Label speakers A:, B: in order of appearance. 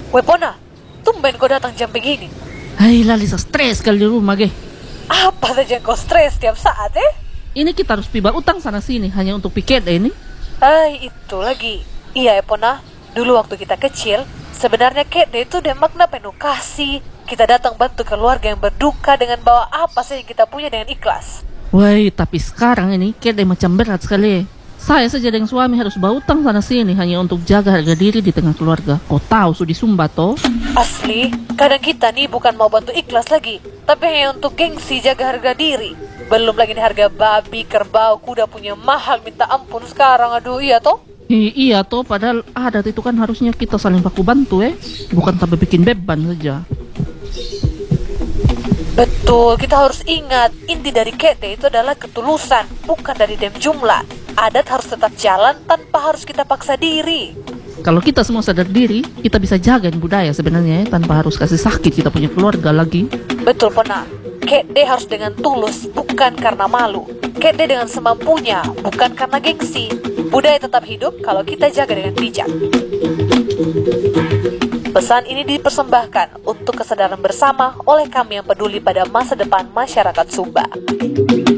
A: Wepona, tumben kau datang jam begini.
B: Hai Lalisa, stres kali di rumah, ge.
A: Apa saja yang kau stres tiap saat, eh?
B: Ini kita harus piba utang sana sini hanya untuk piket ini.
A: Itu lagi. Iya, Epona. Dulu waktu kita kecil, sebenarnya kede itu ada makna penuh kasih. Kita datang bantu keluarga yang berduka dengan bawa apa saja yang kita punya dengan ikhlas.
B: Woi, tapi sekarang ini kede macam berat sekali. Saya saja dengan suami harus bawa utang sana sini hanya untuk jaga harga diri di tengah keluarga. Kau tahu Sudi Sumba toh?
A: Asli, kadang kita nih bukan mau bantu ikhlas lagi, tapi hanya untuk gengsi jaga harga diri. Belum lagi nih harga babi, kerbau, kuda punya mahal minta ampun sekarang. Aduh, iya toh?
B: Iya toh, padahal adat itu kan harusnya kita saling baku bantu bukan tambah bikin beban saja.
A: Betul, kita harus ingat inti dari kede itu adalah ketulusan, bukan dari dem jumlah. Adat harus tetap jalan tanpa harus kita paksa diri.
B: Kalau kita semua sadar diri, kita bisa jagain budaya sebenarnya tanpa harus kasih sakit kita punya keluarga lagi.
A: Betul, Pona. Kede harus dengan tulus, bukan karena malu. Kede dengan semampunya, bukan karena gengsi. Budaya tetap hidup kalau kita jaga dengan bijak. Pesan ini dipersembahkan untuk kesadaran bersama oleh kami yang peduli pada masa depan masyarakat Sumba.